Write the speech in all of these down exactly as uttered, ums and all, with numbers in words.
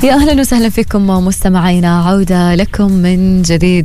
يا أهلا وسهلا فيكم مستمعينا، عودة لكم من جديد.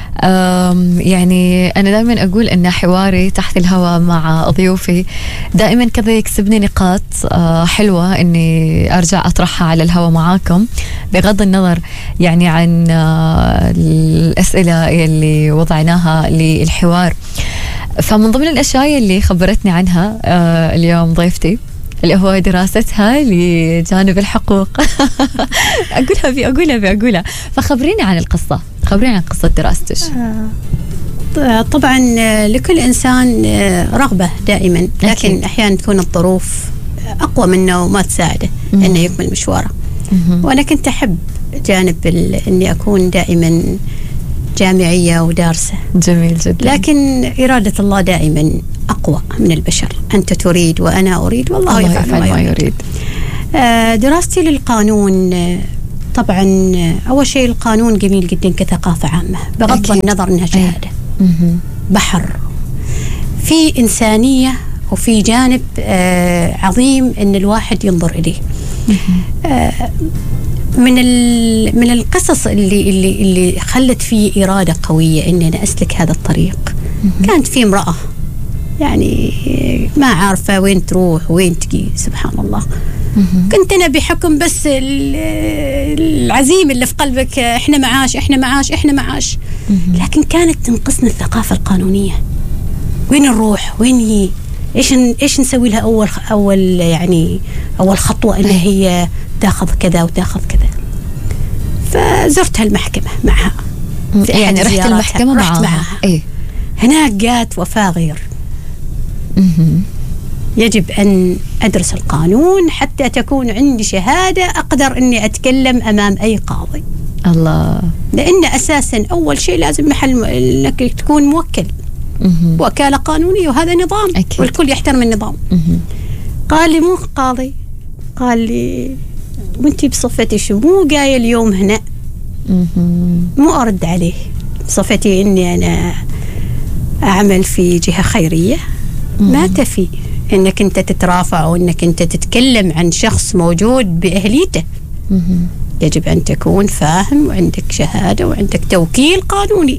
يعني أنا دائما أقول أن حواري تحت الهواء مع ضيوفي دائما كذا يكسبني نقاط حلوة أني أرجع أطرحها على الهواء معاكم، بغض النظر يعني عن الأسئلة اللي وضعناها للحوار. فمن ضمن الأشياء اللي خبرتني عنها اليوم ضيفتي اللي هو دراستها لجانب الحقوق. أقولها بي أقولها بي أقولها فخبريني عن القصة، خبريني عن قصة دراستك. طبعا لكل إنسان رغبة دائما، لكن أكيد. أحيانا تكون الظروف أقوى منه وما تساعده م- أنه يكمل مشواره. م- وأنا كنت أحب جانب أني أكون دائما جامعية ودارسة. جميل جدا. لكن إرادة الله دائما أقوى من البشر، أنت تريد وأنا أريد والله الله يفعل ما يريد, يريد. دراستي للقانون، طبعا أول شيء القانون جميل جدا كثقافة عامة، بغض أكيد. النظر أنها شهادة بحر في إنسانية وفي جانب عظيم أن الواحد ينظر إليه. من من القصص اللي اللي اللي خلت في إرادة قوية إني أنا أسلك هذا الطريق. م- كانت في امرأة يعني ما عارفة وين تروح وين تجي، سبحان الله. م- كنت أنا بحكم بس العزيمة اللي في قلبك، إحنا معاش إحنا معاش إحنا معاش م- لكن كانت تنقصنا الثقافة القانونية. وين نروح وين هي إيش إيش نسوي لها أول أول يعني أول خطوة إن هي تاخذ كذا وتاخذ كذا. فزرتها المحكمة معها، يعني رحت المحكمة رحت معها, معها. إيه؟ هناك جات وفاة غير. يجب أن أدرس القانون حتى تكون عندي شهادة أقدر أني أتكلم أمام أي قاضي. الله. لأن أساسا أول شيء لازم محل أنك تكون موكل، وكالة قانونية، وهذا نظام أكيد. والكل يحترم النظام. قال لي مو قاضي، قال لي وانتي بصفتي شو مو قايل اليوم هنا؟ مو أرد عليه بصفتي إني أنا أعمل في جهة خيرية. ما تفي إنك أنت تترافع وإنك أنت تتكلم عن شخص موجود بأهليته. يجب أن تكون فاهم وعندك شهادة وعندك توكيل قانوني.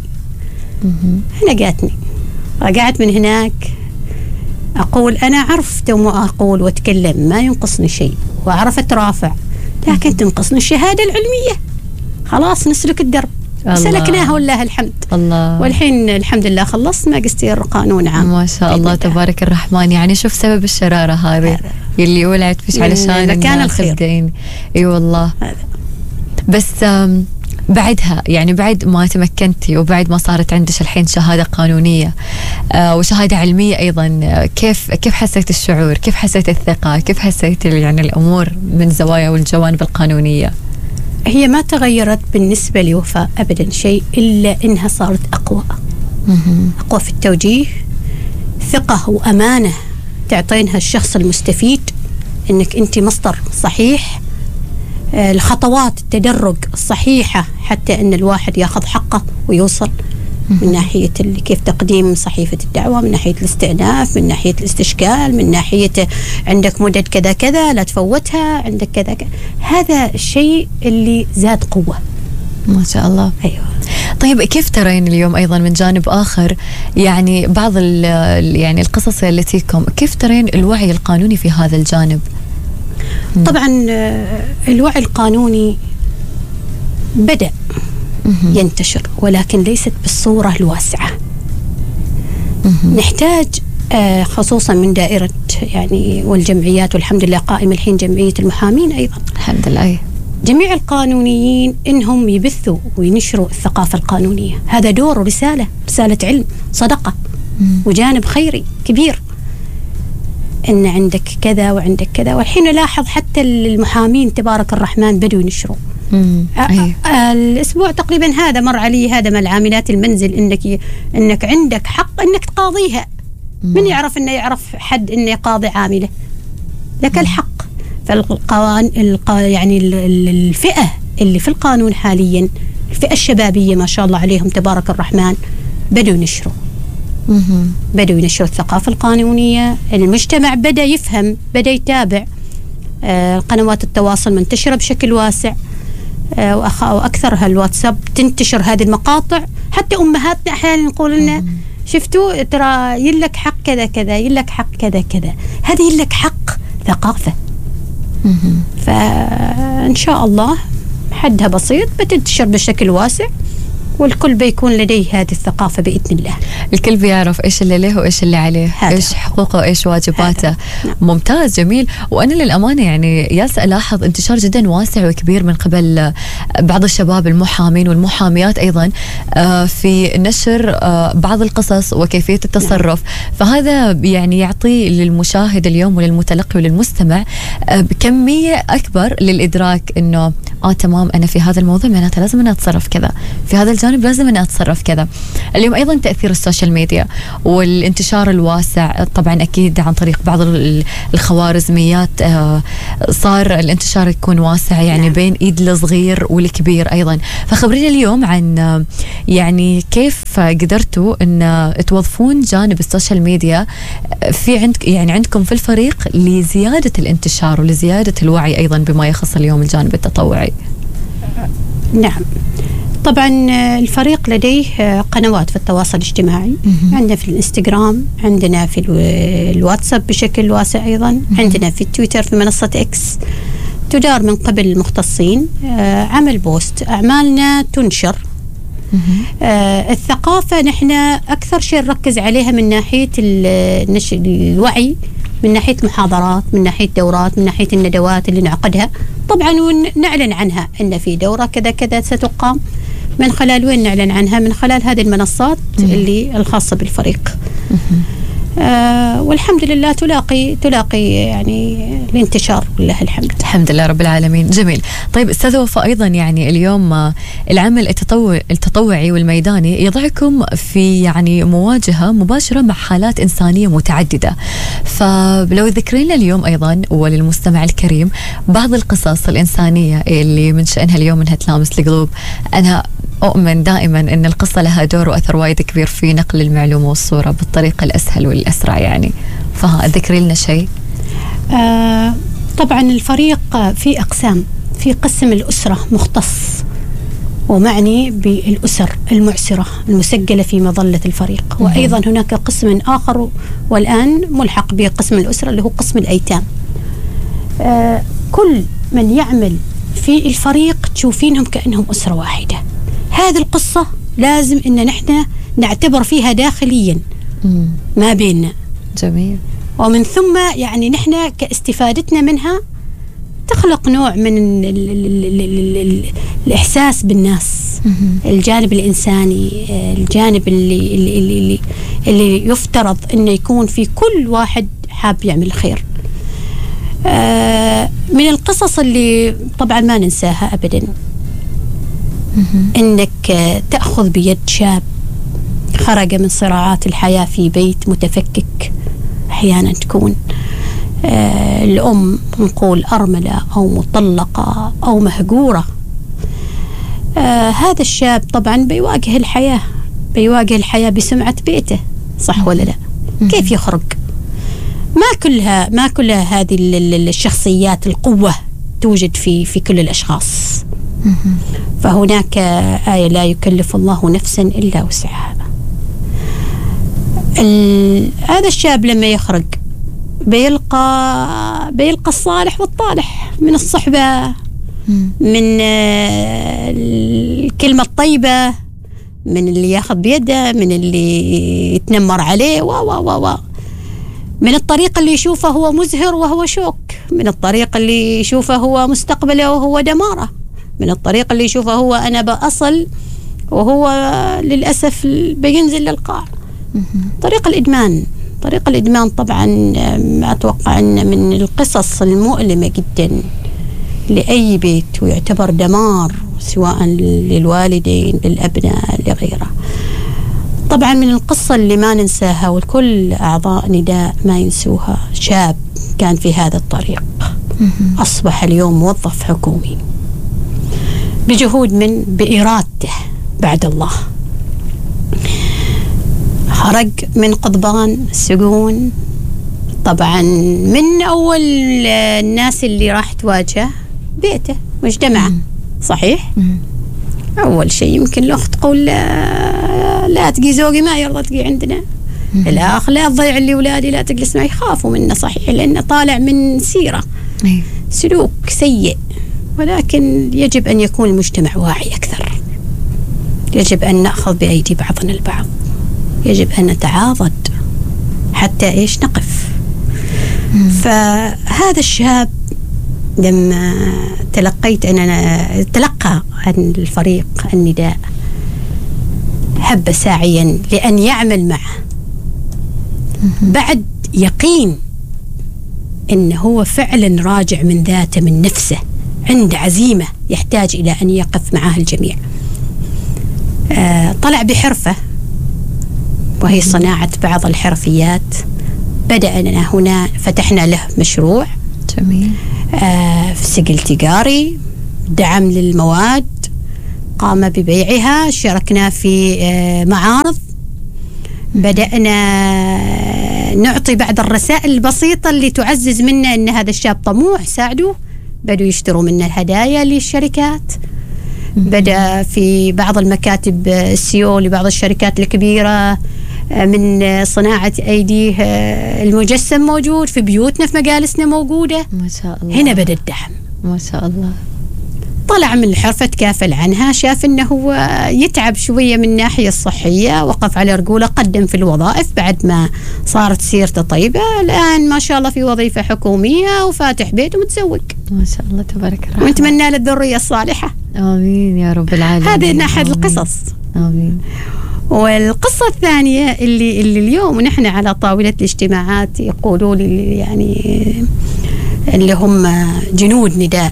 هنا جاتني، رجعت من هناك أقول أنا عرفت وما أقول وأتكلم، ما ينقصني شيء، وأعرف أترافع، لكن تنقصني الشهادة العلمية. خلاص نسلك الدرب، سلكناها والله الحمد. الله. والحين الحمد لله خلصت ماجستير قانون عام. ما شاء الله تبارك الرحمن. يعني شوف سبب الشرارة هذه اللي ولعت فيش علشان كان الخير. اي والله هذا. بس بعدها يعني بعد ما تمكنتي وبعد ما صارت عندك الحين شهادة قانونية آه وشهادة علمية أيضا، كيف كيف حسيت الشعور؟ كيف حسيت الثقة؟ كيف حسيت يعني الأمور من زوايا والجوانب القانونية؟ هي ما تغيرت بالنسبة لوفاء أبدا شيء، إلا إنها صارت أقوى. أقوى في التوجيه، ثقة وأمانة تعطينها الشخص المستفيد إنك أنت مصدر صحيح، الخطوات التدرج الصحيحة حتى أن الواحد يأخذ حقه ويوصل، من ناحية اللي كيف تقديم صحيفة الدعوة، من ناحية الاستئناف، من ناحية الاستشكال، من ناحية عندك مدد كذا كذا لا تفوتها، عندك كذا كذا. هذا الشيء اللي زاد قوة. ما شاء الله. أيوة. طيب كيف ترين اليوم أيضا من جانب آخر يعني بعض يعني القصص التي كم كيف ترين الوعي القانوني في هذا الجانب؟ طبعا الوعي القانوني بدأ ينتشر، ولكن ليست بالصورة الواسعة. نحتاج خصوصا من دائرة يعني والجمعيات، والحمد لله قائمة الحين جمعية المحامين أيضا، الحمد لله، جميع القانونيين إنهم يبثوا وينشروا الثقافة القانونية. هذا دور ورسالة، رسالة علم، صدقة، وجانب خيري كبير، إن عندك كذا وعندك كذا. والحين لاحظ حتى المحامين تبارك الرحمن بدوا ينشروا. الأسبوع تقريبا هذا مر علي هذا مع العاملات المنزل، إنك إنك عندك حق إنك تقاضيها. من يعرف إنه يعرف حد إنه قاضي عاملة؟ لك الحق. فالقوان الق... يعني الفئة اللي في القانون حاليا، الفئة الشبابية ما شاء الله عليهم تبارك الرحمن، بدوا ينشروا بدوا ينشروا الثقافة القانونية. المجتمع بدأ يفهم، بدأ يتابع. آه قنوات التواصل منتشرة بشكل واسع. وأكثرها الواتساب تنتشر هذه المقاطع. حتى أمهاتنا أحيانا يقول لنا شفتوا ترى يلك حق كذا كذا، يلك حق كذا كذا، هذه يلك حق ثقافة. فإن شاء الله حدها بسيط بتنتشر بشكل واسع، والكل بيكون لديه هذه الثقافة بإذن الله. الكل بيعرف إيش اللي له وإيش اللي عليه، إيش حقوقه وإيش واجباته. نعم. ممتاز، جميل. وأنا للأمانة يعني ياس ألاحظ انتشار جدا واسع وكبير من قبل بعض الشباب المحامين والمحاميات أيضا في نشر بعض القصص وكيفية التصرف. نعم. فهذا يعني يعطي للمشاهد اليوم وللمتلقي وللمستمع كمية أكبر للإدراك إنه آه تمام أنا في هذا الموضوع معناته لازم أنا أتصرف كذا، في هذا الجانب لازم أنا أتصرف كذا. اليوم أيضا تأثير السوشيال ميديا والانتشار الواسع طبعا أكيد عن طريق بعض الخوارزميات صار الانتشار يكون واسع يعني. نعم. بين إيد الصغير والكبير أيضا. فخبرينا اليوم عن يعني كيف قدرتوا أن توظفون جانب السوشيال ميديا في عندك يعني عندكم في الفريق لزيادة الانتشار ولزيادة الوعي أيضا بما يخص اليوم الجانب التطوعي. نعم طبعا الفريق لديه قنوات في التواصل الاجتماعي. عندنا في الانستغرام، عندنا في الواتساب بشكل واسع أيضا، عندنا في التويتر في منصة إكس تدار من قبل المختصين. عمل بوست، أعمالنا تنشر. آه الثقافة نحن أكثر شيء نركز عليها من ناحية الوعي، من ناحية محاضرات، من ناحية دورات، من ناحية الندوات اللي نعقدها طبعا ونعلن عنها إن في دورة كذا كذا ستقام. من خلال وين نعلن عنها؟ من خلال هذه المنصات اللي الخاصة بالفريق. آه والحمد لله تلاقي تلاقي يعني الانتشار لله الحمد. الحمد لله رب العالمين. جميل. طيب أستاذ وفاء أيضا يعني اليوم العمل التطوع التطوعي والميداني يضعكم في يعني مواجهة مباشرة مع حالات إنسانية متعددة، فلو ذكرينا اليوم أيضا وللمستمع الكريم بعض القصص الإنسانية اللي من شأنها اليوم أنها تلامس القلوب. أنا أؤمن دائما أن القصة لها دور وأثر وايد كبير في نقل المعلومة والصورة بالطريقة الأسهل والأسرع يعني. فذكري لنا شيء. آه طبعا الفريق في أقسام. في قسم الأسرة مختص ومعني بالأسر المعسرة المسجلة في مظلة الفريق. وأيضا هناك قسم آخر والآن ملحق بقسم الأسرة اللي هو قسم الأيتام. آه كل من يعمل في الفريق تشوفينهم كأنهم أسرة واحدة. هذه القصة لازم إن نحن نعتبر فيها داخليا ما بيننا. جميل. ومن ثم يعني نحن كاستفادتنا منها تخلق نوع من ال ال ال ال ال ال الإحساس بالناس. الجانب الإنساني، الجانب اللي اللي اللي, اللي يفترض إنه يكون في كل واحد حاب يعمل خير. آه من القصص اللي طبعا ما ننساها أبدا إنك تأخذ بيد شاب خرج من صراعات الحياة في بيت متفكك. أحيانا تكون آه الأم نقول أرملة أو مطلقة أو مهجورة. آه هذا الشاب طبعا بيواجه الحياة بيواجه الحياة بسمعة بيته، صح ولا لا؟ كيف يخرج؟ ما كلها ما كلها هذه الشخصيات القوة توجد في في كل الأشخاص. فهناك آية لا يكلف الله نفسا إلا وسعها. هذا الشاب لما يخرج بيلقى بيلقى الصالح والطالح من الصحبة، من الكلمة الطيبة، من اللي ياخذ بيده، من اللي يتنمر عليه و و و من الطريق اللي يشوفه هو مزهر وهو شوك، من الطريق اللي يشوفه هو مستقبله وهو دمارة، من الطريق اللي يشوفه هو أنا بأصل وهو للأسف بينزل للقاع. طريق الإدمان طريق الإدمان طبعا أتوقع أن من القصص المؤلمة جدا لأي بيت، ويعتبر دمار سواء للوالدين للأبناء لغيره. طبعا من القصة اللي ما ننساها والكل أعضاء نداء ما ينسوها، شاب كان في هذا الطريق أصبح اليوم موظف حكومي بجهود من بإرادته بعد الله. خرج من قضبان السجون. طبعا من أول الناس اللي راح تواجه بيته مجتمعه، صحيح؟ مم. أول شيء يمكن الأخت تقول لا, لا تجي زوجي ما يرضى تجي عندنا. مم. الأخ لا تضيع لي أولادي، لا تجلس معي. يخافوا منه صحيح لأنه طالع من سيرة مم. سلوك سيء، ولكن يجب أن يكون المجتمع واعي أكثر. يجب أن نأخذ بأيدي بعضنا البعض، يجب أن نتعاضد حتى إيش نقف. مم. فهذا الشاب لما تلقيت أن أنا تلقى عن الفريق النداء هب ساعيا لأن يعمل معه بعد يقين أنه هو فعلا راجع من ذاته من نفسه، عنده عزيمة يحتاج إلى أن يقف معاه الجميع. آه طلع بحرفة وهي صناعة بعض الحرفيات. بدأنا هنا فتحنا له مشروع جميل آه في سجل تجاري، دعم للمواد، قام ببيعها، شاركنا في آه معارض، بدأنا نعطي بعض الرسائل البسيطة اللي تعزز منا أن هذا الشاب طموح، ساعدوه. بدأوا يشتروا منا الهدايا للشركات، بدأ في بعض المكاتب السيو لبعض الشركات الكبيرة من صناعة أيديه المجسم موجود في بيوتنا، في مجالسنا موجودة. ما شاء الله. هنا بدأ الدعم. ما شاء الله. طلع من الحرفة تكافل عنها، شاف أنه هو يتعب شوية من الناحية الصحية، وقف على رجوله، قدم في الوظائف بعد ما صارت سيرته طيبة. الآن ما شاء الله في وظيفة حكومية وفاتح بيت ومتزوج. ما شاء الله تبارك الرحمن. ونتمنى له الذرية الصالحة. آمين يا رب العالمين. هذه من أحد القصص. آمين. والقصة الثانية اللي, اللي اليوم نحن على طاولة الاجتماعات يقولوا لي يعني اللي هم جنود نداء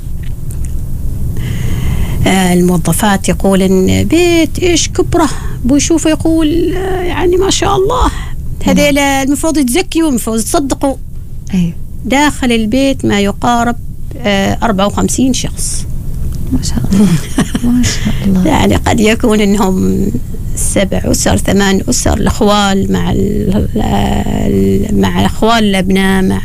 الموظفات، يقول إن بيت إيش كبره بيشوفه يقول يعني ما شاء الله هذيل المفروض يتزكيوا، المفروض يتصدقوا. أيه. داخل البيت ما يقارب أربعة وخمسين شخص. ما شاء الله. ما شاء الله. يعني قد يكون إنهم سبع أسر ثمان أسر، الأخوال مع مع أخوال الأبناء مع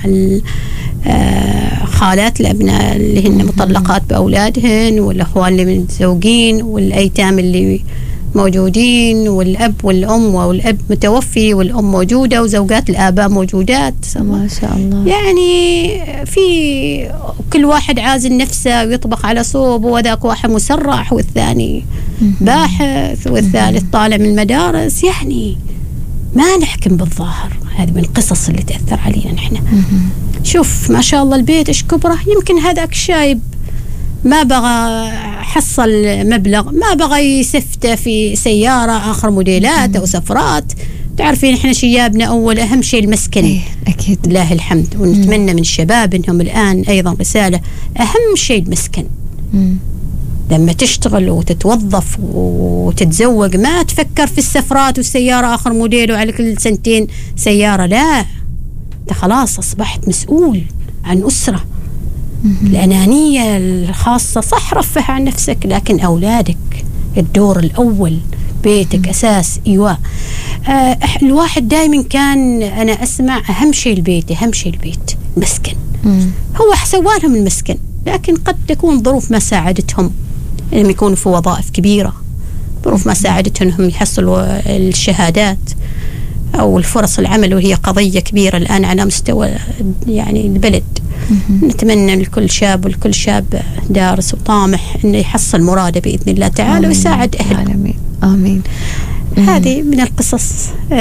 خالات الأبناء اللي هن مطلقات بأولادهن، والأخوان اللي متزوجين، والأيتام اللي موجودين، والأب والأم، والأب متوفي والأم موجودة، وزوجات الآباء موجودات. ما شاء الله. يعني في كل واحد عازل نفسه ويطبخ على صوب، وذاك واحد مسرح والثاني باحث والثالث طالع من المدارس. يعني ما نحكم بالظاهر، هذه من القصص اللي تأثر علينا نحن. شوف ما شاء الله البيت إيش كبره. يمكن هذاك شايب ما بغى حصل مبلغ، ما بغى يسفته في سيارة آخر موديلات أو سفرات. تعرفين إحنا شيابنا أول أهم شيء المسكن. إيه أكيد. لله الحمد. ونتمنى من الشباب إنهم الآن أيضا رسالة، أهم شيء المسكن. مم. لما تشتغل وتتوظف وتتزوج ما تفكر في السفرات والسيارة آخر موديل وعلى كل سنتين سيارة، لا، أنت خلاص أصبحت مسؤول عن أسرة. الأنانية الخاصة صح، رفه عن نفسك، لكن أولادك الدور الأول، بيتك أساس إيواء. آه الواحد دائما كان أنا أسمع أهم شيء البيت، أهم شيء البيت مسكن. هو سوالهم المسكن، لكن قد تكون ظروف ما ساعدتهم انهم يكونوا في وظائف كبيرة، ظروف ما ساعدتهم انهم يحصلوا الشهادات او الفرص العمل، وهي قضية كبيرة الآن على مستوى يعني البلد. نتمنى لكل شاب ولكل شاب دارس وطامح انه يحصل مراده بإذن الله تعالى ويساعد أهله. آمين آمين. هذه من القصص.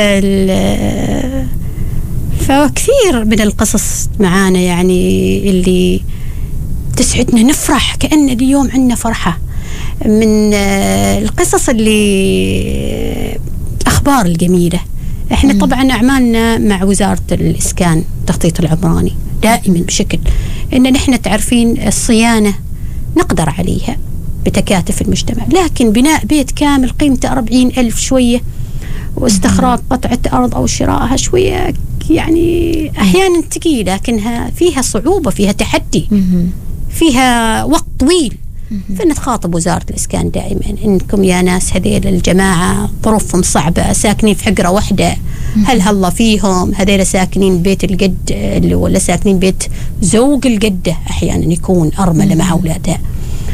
فكثير من القصص معانا يعني اللي تسعدنا، نفرح كأن اليوم عندنا فرحة. من القصص اللي أخبار الجميلة، احنا مم. طبعا أعمالنا مع وزارة الإسكان التخطيط العمراني دائما بشكل إن نحن تعرفين الصيانة نقدر عليها بتكاتف المجتمع، لكن بناء بيت كامل قيمته أربعين ألف شوية، واستخراج قطعة أرض أو شرائها شوية يعني أحيانا تقيل، لكنها فيها صعوبة، فيها تحدي، فيها وقت طويل. فنتخاطب وزارة الإسكان دائما إنكم يا ناس هذيل الجماعة ظروفهم صعبة، ساكنين في حجرة واحدة، هل هلا فيهم هذيل ساكنين بيت الجد اللي ولا ساكنين بيت زوج الجدة، أحيانا يكون أرملة مع أولادها،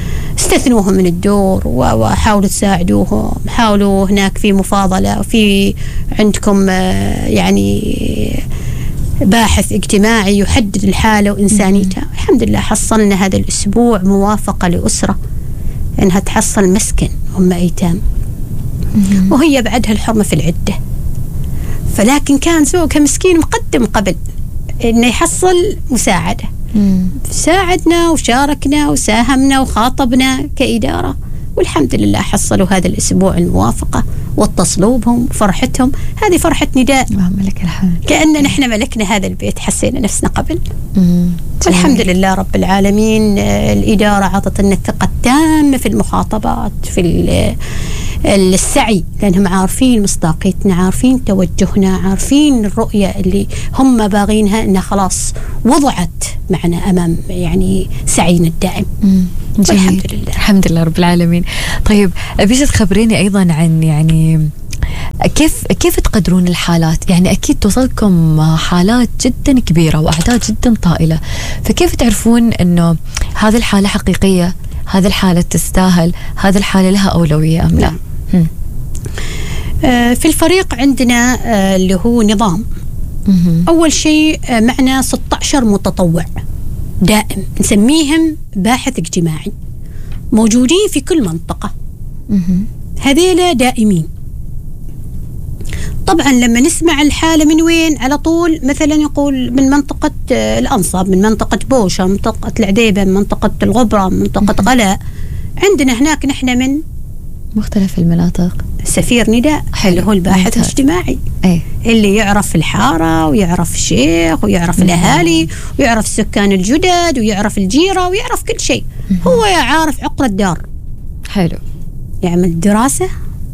استثنوهم من الدور وحاولوا تساعدوهم، حاولوا هناك في مفاضلة وفي عندكم يعني باحث اجتماعي يحدد الحالة وإنسانيتها. الحمد لله حصلنا هذا الأسبوع موافقة لأسرة أنها تحصل مسكن، هم أيتام وهي بعدها الحرمة في العدة، فلكن كان زوجها مسكين مقدم قبل إنه يحصل مساعدة. ساعدنا وشاركنا وساهمنا وخاطبنا كإدارة، والحمد لله حصلوا هذا الأسبوع الموافقة واتصلوا بهم. فرحتهم هذه فرحة نداء، ملك الحمد، كأننا نحن ملكنا هذا البيت، حسينا نفسنا قبل. والحمد لله رب العالمين. الإدارة عطتنا الثقة التامة في المخاطبات، في السعي، لأنهم عارفين مصداقيتنا، عارفين توجهنا، عارفين الرؤية اللي هم باغينها إنها خلاص وضعت معنا أمام يعني سعينا الدائم. الحمد لله الحمد لله رب العالمين. طيب أبيش تخبريني أيضا عن يعني كيف كيف تقدرون الحالات؟ يعني أكيد توصلكم حالات جدا كبيرة وأعداد جدا طائلة، فكيف تعرفون إنه هذه الحالة حقيقية، هذه الحالة تستاهل، هذه الحالة لها أولوية أم لا؟ آه في الفريق عندنا آه اللي هو نظام. مم. أول شيء آه معنا ستة عشر متطوع دائم نسميهم باحث اجتماعي، موجودين في كل منطقة. هذيلا دائمين. طبعا لما نسمع الحالة من وين على طول، مثلا يقول من منطقة الأنصاب، من منطقة بوشة، من منطقة العديبة، من منطقة الغبرة، من منطقة غلاء. عندنا هناك نحن من مختلف المناطق سفير نداء اللي هو الباحث الاجتماعي، أي. اللي يعرف الحارة ويعرف الشيخ ويعرف مم. الأهالي ويعرف السكان الجدد ويعرف الجيرة ويعرف كل شيء. مم. هو عارف عقر الدار. حلو. يعمل دراسة،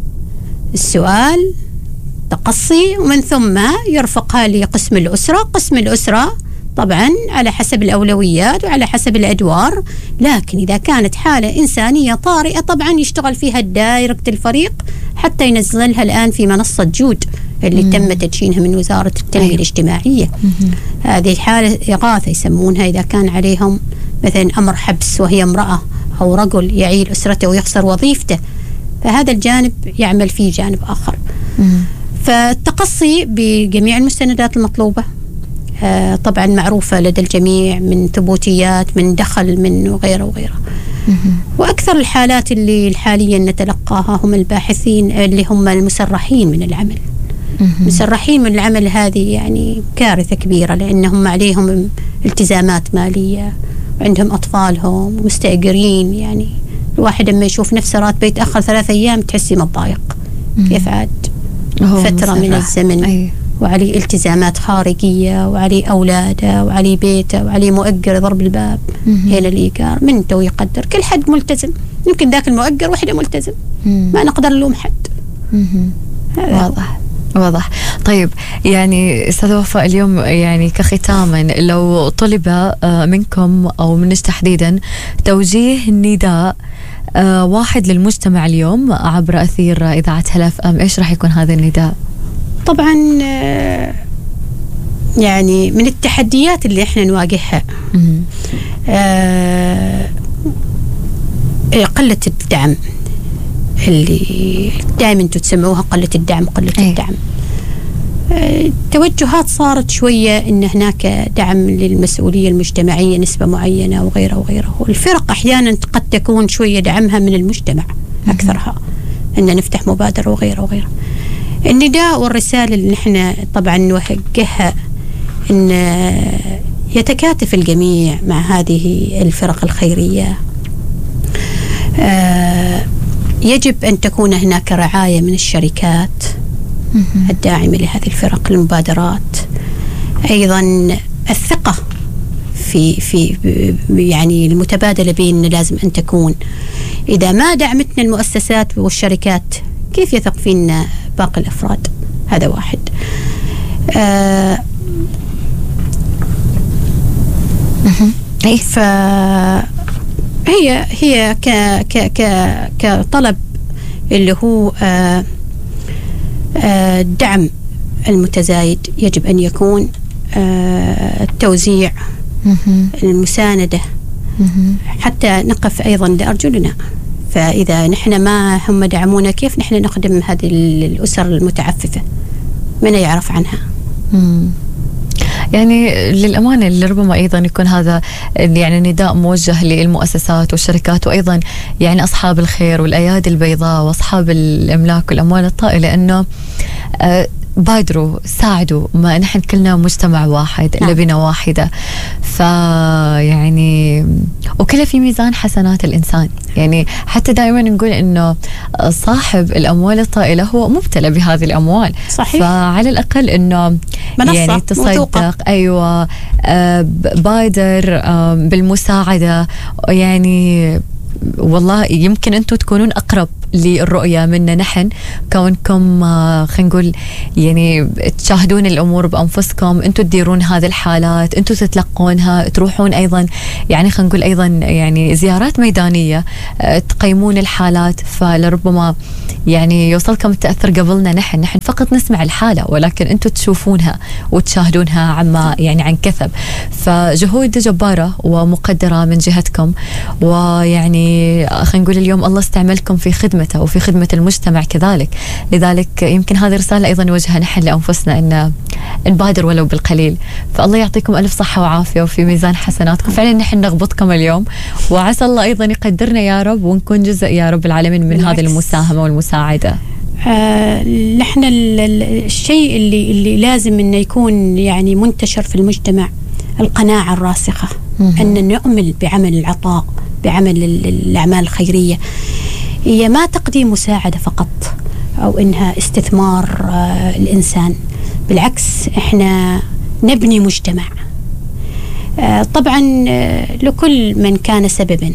السؤال، تقصي، ومن ثم يرفقها لقسم الأسرة. قسم الأسرة طبعا على حسب الأولويات وعلى حسب الأدوار، لكن إذا كانت حالة إنسانية طارئة طبعا يشتغل فيها الدايركت الفريق حتى ينزلها الآن في منصة جود اللي مم. تم تدشينها من وزارة التنمية أيوة. الاجتماعية. مم. هذه حالة إغاثة يسمونها، إذا كان عليهم مثلا أمر حبس وهي امرأة أو رجل يعيل أسرته ويخسر وظيفته، فهذا الجانب يعمل فيه جانب آخر. مم. فالتقصي بجميع المستندات المطلوبة آه طبعا معروفة لدى الجميع، من ثبوتيات، من دخل، من وغيره وغيره. وأكثر الحالات اللي حاليا نتلقاها هم الباحثين اللي هم المسرحين من العمل. مسرحين من العمل هذه يعني كارثة كبيرة، لأنهم عليهم التزامات مالية وعندهم أطفالهم ومستأجرين. يعني الواحد لما يشوف نفسه راتبه يتأخر ثلاث أيام تحسي متضايق، كيف عاد فترة من الزمن. أيه. وعليه التزامات خارجية، وعليه أولاده، وعليه بيته، وعليه مؤجر يضرب الباب هنا الإيجار. من تو يقدر كل حد ملتزم، يمكن ذاك المؤجر وحده ملتزم، مم. ما نقدر نلوم حد. واضح واضح. طيب يعني أستاذ وفاء، اليوم يعني كختاما لو طلب منكم أو منش تحديدا توجيه نداء واحد للمجتمع اليوم عبر أثير إذاعة هلف أم، إيش راح يكون هذا النداء؟ طبعا يعني من التحديات اللي احنا نواجهها آه قلة الدعم، اللي دائما تسموها قلة الدعم قلة أي. الدعم. آه توجهات صارت شوية ان هناك دعم للمسؤولية المجتمعية نسبة معينة وغيره وغيره. والفرق احيانا قد تكون شوية دعمها من المجتمع اكثرها، ان نفتح مبادرة وغيره وغيره. النداء والرسالة اللي نحن طبعا نوجهها ان يتكاتف الجميع مع هذه الفرق الخيرية. آه يجب أن تكون هناك رعاية من الشركات الداعمة لهذه الفرق المبادرات. أيضا الثقة في في يعني المتبادلة بيننا لازم أن تكون. إذا ما دعمتنا المؤسسات والشركات كيف يثق فينا باقي الأفراد؟ هذا واحد. آه فهي هي ك ك ك كطلب اللي هو آه آه الدعم المتزايد، يجب أن يكون آه التوزيع، المساندة، حتى نقف أيضا لأرجلنا. فإذا نحن ما هم دعمونا كيف نحن نخدم هذه الأسر المتعففة؟ من يعرف عنها؟ مم. يعني للأمانة لربما أيضا يكون هذا يعني نداء موجه للمؤسسات والشركات وأيضا يعني أصحاب الخير والأيادي البيضاء وأصحاب الأملاك والأموال الطائلة، أنه آه بادروا، ساعدوا، ما نحن كلنا مجتمع واحد، نعم. لبنة واحدة. فيعني وكله في ميزان حسنات الإنسان. يعني حتى دائما نقول إنه صاحب الأموال الطائلة هو مبتلى بهذه الأموال. صحيح. فعلى الأقل إنه يعني تصدق، أيوة، آه بادر آه بالمساعدة. يعني والله يمكن أنتم تكونون أقرب للرؤية منا نحن، كونكم خلينا نقول يعني تشاهدون الأمور بأنفسكم، أنتم تديرون هذه الحالات، أنتم تتلقونها، تروحون أيضا يعني خلينا نقول أيضا يعني زيارات ميدانية، تقيمون الحالات. فلربما يعني يوصلكم التأثر قبلنا نحن نحن فقط نسمع الحالة، ولكن أنتم تشوفونها وتشاهدونها عما يعني عن كثب. فجهود جبارة ومقدرة من جهتكم، ويعني خلينا نقول اليوم الله استعملكم في خدمة وفي خدمة المجتمع كذلك. لذلك يمكن هذه رسالة أيضا نوجهها نحن لأنفسنا، أن نبادر ولو بالقليل. فالله يعطيكم ألف صحة وعافية وفي ميزان حسناتكم. فعلا نحن نغبطكم اليوم، وعسى الله أيضا يقدرنا يا رب ونكون جزء يا رب العالمين من هذه المساهمة والمساعدة. آه نحن الشيء اللي اللي لازم إنه يكون يعني منتشر في المجتمع القناعة الراسخة أن نؤمن بعمل العطاء، بعمل الأعمال الخيرية. هي ما تقديم مساعدة فقط أو إنها استثمار آه الإنسان، بالعكس إحنا نبني مجتمع. آه طبعا آه لكل من كان سببا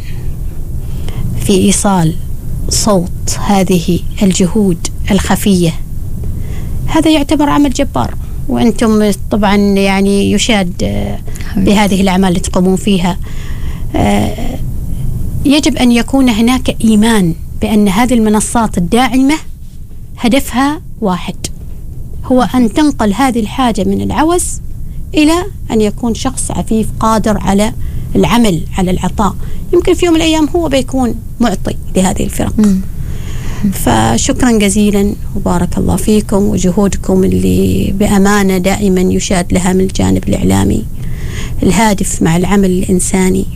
في إيصال صوت هذه الجهود الخفية هذا يعتبر عمل جبار، وأنتم طبعا يعني يشاد آه بهذه الأعمال اللي تقومون فيها. آه يجب أن يكون هناك إيمان بأن هذه المنصات الداعمة هدفها واحد، هو أن تنقل هذه الحاجة من العوز إلى أن يكون شخص عفيف قادر على العمل على العطاء. يمكن في يوم من الأيام هو بيكون معطي لهذه الفرق. م. فشكرا جزيلا وبارك الله فيكم، وجهودكم اللي بأمانة دائما يشاد لها من الجانب الإعلامي الهادف مع العمل الإنساني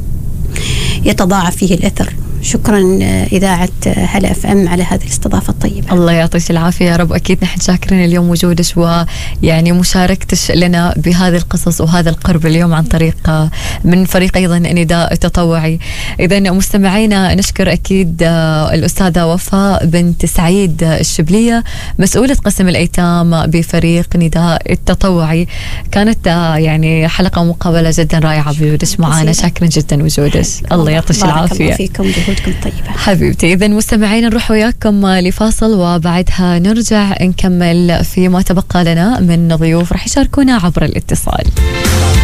يتضاعف فيه الأثر. شكرا إذاعة هلا اف ام على هذه الاستضافة الطيبة. الله يعطيك العافية يا رب. أكيد نحن شاكرين اليوم وجودك ويعني مشاركتك لنا بهذه القصص وهذا القرب اليوم عن طريق من فريق أيضا نداء التطوعي. إذا مستمعينا نشكر أكيد الأستاذة وفاء بنت سعيد الشبلية مسؤولة قسم الأيتام بفريق نداء التطوعي. كانت يعني حلقة مقابلة جدا رائعة بوجودك معنا. شاكرين جدا وجودك. الله يعطيك العافية. بارك الله فيكم، جهودكم طيبة حبيبتي. إذا مستمعين نروح وياكم لفاصل وبعدها نرجع نكمل فيما تبقى لنا من ضيوف رح يشاركونا عبر الاتصال.